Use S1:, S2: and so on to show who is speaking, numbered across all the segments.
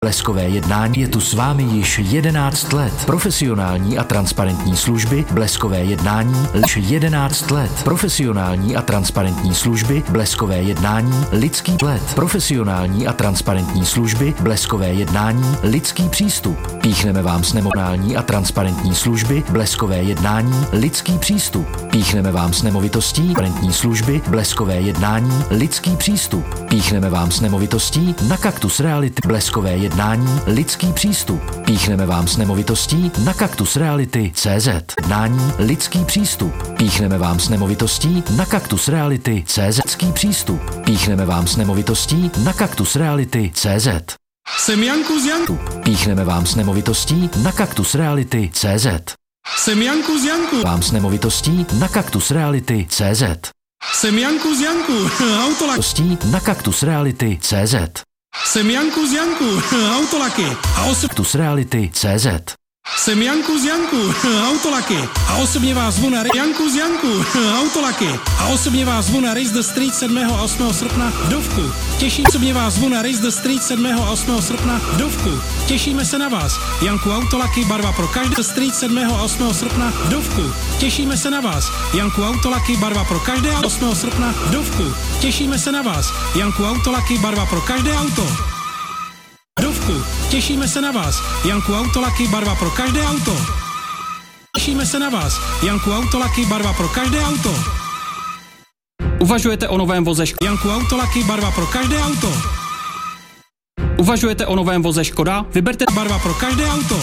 S1: Bleskové jednání je tu s vámi již 11 let. Profesionální a transparentní služby Bleskové jednání již 11 let. Profesionální a transparentní služby Bleskové jednání lidský let. Profesionální a transparentní služby Bleskové jednání lidský přístup. Píchneme vám s nemovitostí a transparentní služby Bleskové jednání lidský přístup. Píchneme vám s nemovitostí transparentní služby Bleskové jednání lidský přístup. Píchneme vám s nemovitostí na Kaktus Reality Bleskové jednání lidský přístup. Píchneme vám s nemovitostí na Kaktus Reality CZ. Jednání lidský přístup. Píchneme vám s nemovitostí na Kaktus Reality CZ. Lidský přístup. Píchneme vám s nemovitostí na Kaktus Reality CZ.
S2: Jsem Janku z Janku.
S1: Píchneme vám s nemovitostí na Kaktus Reality CZ.
S2: Jsem Janku z Janku.
S1: Vám s nemovitostí na Kaktus Reality CZ.
S2: Jsem Janku z Janku. Autolaky.
S1: Na Kaktus Reality CZ.
S2: Jsem Janku z Janku. Autolaky.
S1: Kaktus Reality CZ.
S2: Jsem Janku z Janku. Autolaky. A osobně vás zvu na Janku z Janku. Autolaky. A osobně vás zvu na Race the Street 7. a 8. srpna v Dovku. Osobně vás zvu na Race the Street 7. a 8. srpna v Dovku. Těšíme se na vás. Janku Autolaky, barva pro každé. The Street 7. a 8. srpna v Dovku. Těšíme se na vás. Janku Autolaky, barva pro každé. 8. srpna v Dovku. Těšíme se na vás. Janku Autolaky, barva pro každé auto. Dovku. Těšíme se na vás. Janku Autolaky, barva pro každé auto. Těšíme se na vás. Janku Autolaky, barva pro každé auto.
S3: Uvažujete o novém voze
S2: Janku Autolaky, barva pro každé auto.
S3: Uvažujete o novém voze Škoda? Vyberte
S2: barva pro každé auto.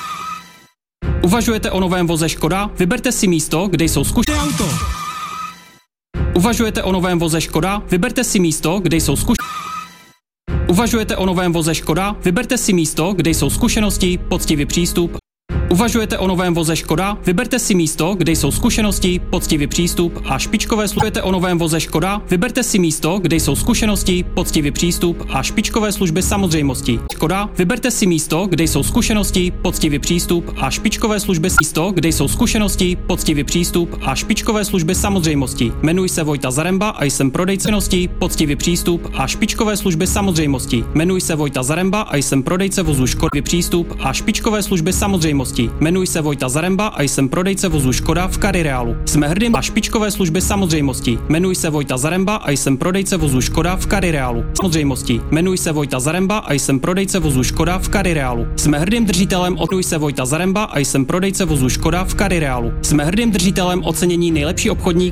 S3: Uvažujete o novém voze Škoda? Vyberte si místo, kde jsou zkušené
S2: auto.
S3: Uvažujete o novém voze Škoda? Vyberte si místo, kde jsou zkušené. Uvažujete o novém voze Škoda? Vyberte si místo, kde jsou zkušenosti, poctivý přístup. Uvažujete o novém voze Škoda? Vyberte si místo, kde jsou zkušenosti, poctivý přístup a špičkové služby. Uvažujete o novém voze Škoda? Vyberte si místo, kde jsou zkušenosti, poctivý přístup a špičkové služby samozřejmosti. Škoda? Vyberte si místo, kde jsou zkušenosti, poctivý přístup a špičkové služby. Místo, kde jsou zkušenosti, poctivý přístup a špičkové služby samozřejmosti. Jmenuji se Vojta Zaremba a jsem prodejce poctivý přístup a špičkové služby samozřejmosti. Jmenuji se Vojta Zaremba a jsem prodejce vozu Škody přístup a špičkové služby samozřejmosti. Jmenuji se Vojta Zaremba a jsem prodejce vozu Škoda v Karireálu. Jsme hrdým a špičkové služby samozřejmosti. Jmenuji se Vojta Zaremba a jsem prodejce vozu Škoda v Karireálu. Samozřejmosti. Jmenuji se Vojta Zaremba a jsem prodejce vozu Škoda v Karireálu. Jsme hrdým držitelem Jmenuji se Vojta Zaremba a jsem prodejce vozu Škoda v Karireálu. Jsme hrdým držitelem ocenění nejlepší obchodník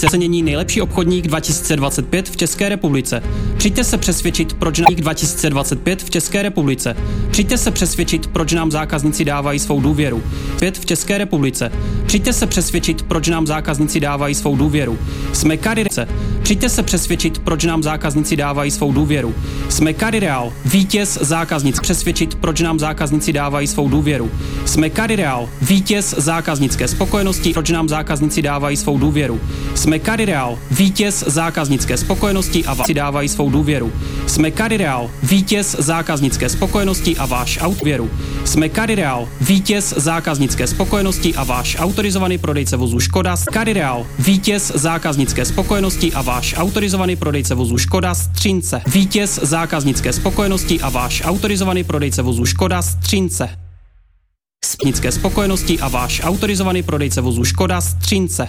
S3: 2025 v České republice. Přijďte se přesvědčit, proč nám 2025 v České republice. Přijďte se přesvědčit, proč nám zákazníci dávají svou důvěru. Svět v České republice. Přijďte se přesvědčit, proč nám zákazníci dávají svou důvěru. Jsme Karireál. Přijďte se přesvědčit, proč nám zákazníci dávají svou důvěru. Jsme Karireál. Vítěz zákaznic. Přesvědčit, proč nám zákazníci dávají svou důvěru. Jsme Karireál. Vítěz zákaznické spokojenosti, proč nám zákazníci dávají svou důvěru. Jsme Karireál. Vítěz zákaznické spokojenosti a si dávají svou důvěru. Jsme Karireál. Vítěz zákaznické spokojenosti a váš důvěru. Jsme Karireál. Vítěz zákaznické spokojenosti a váš autorizovaný prodejce vozů Škoda. Karireál. Vítěz zákaznické spokojenosti a váš autorizovaný prodejce vozů Škoda Střince. Vítěz zákaznické spokojenosti a váš autorizovaný prodejce vozů Škoda Střince. Zákaznické spokojenosti a váš autorizovaný prodejce vozů Škoda Střince.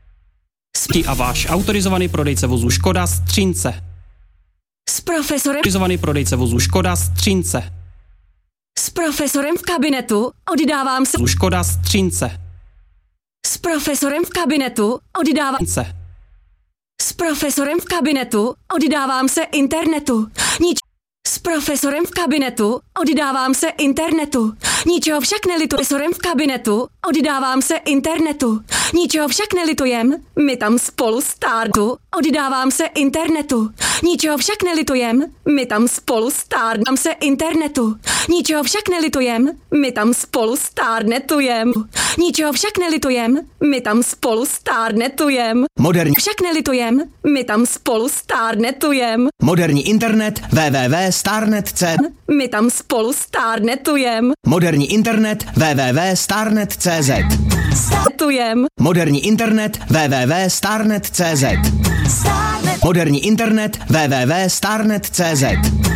S3: A váš autorizovaný prodejce vozů Škoda Střince.
S4: S profesorem.
S3: Autorizovaný prodejce vozů Škoda Střince.
S4: S profesorem v kabinetu oddávám se.
S3: Škoda Střince.
S4: S profesorem v kabinetu oddávám
S3: se.
S4: S profesorem v kabinetu oddávám se internetu. S profesorem v kabinetu oddávám se internetu. Ničeho však nelitujem. S profesorem v kabinetu oddávám se internetu. Ničeho však nelitujem. My tam spolu stárnu. Oddávám se internetu. Ničeho však nelitujem. My tam spolu stárnám se internetu. Ničeho však nelitujem. My tam spolu stárnetujem. Ničeho však nelitujem. My tam spolu stárnetujem.
S5: Moderní
S4: však nelitujem. My tam spolu stárnetujem.
S5: Moderní internet www.starnet.cz.
S4: My tam spolu stárnetujem.
S5: Moderní internet www.starnet.cz. Moderní internet www.starnet.cz. Moderní internet www.starnet.cz.